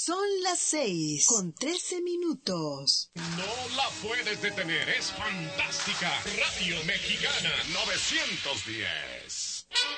Son las 6:13. No la puedes detener, es fantástica. Radio Mexicana 910.